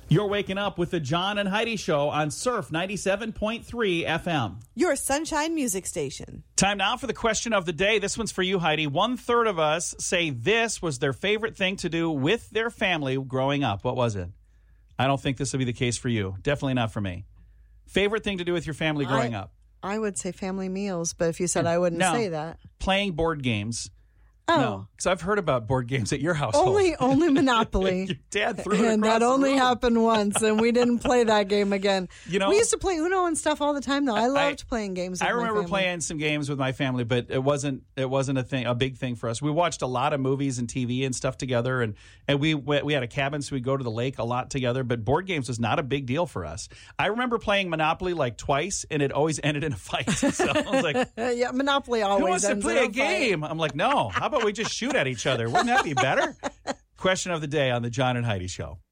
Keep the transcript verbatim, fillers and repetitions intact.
You're waking up with the John and Heidi Show on Surf ninety-seven point three F M. Your Sunshine Music Station. Time now for the question of the day. This one's for you, Heidi. One third of us say this was their favorite thing to do with their family growing up. What was it? I don't think this will be the case for you. Definitely not for me. Favorite thing to do with your family growing I, up? I would say family meals, but if you said I wouldn't no, say that. Playing board games. Oh. No, because I've heard about board games at your household. Only only Monopoly. Your dad threw it And across that the only room. happened once, and we didn't play that game again. You know, we used to play Uno and stuff all the time, though. I loved I, playing games with I remember my family. playing some games with my family, but it wasn't it wasn't a thing, a big thing for us. We watched a lot of movies and T V and stuff together, and, and we we had a cabin, so we'd go to the lake a lot together, but board games was not a big deal for us. I remember playing Monopoly like twice, and it always ended in a fight. So I was like, yeah, Monopoly always who wants to ends play in a game? fight. I'm like, no. How about we just shoot at each other? Wouldn't that be better? Question of the day on the John and Heidi Show.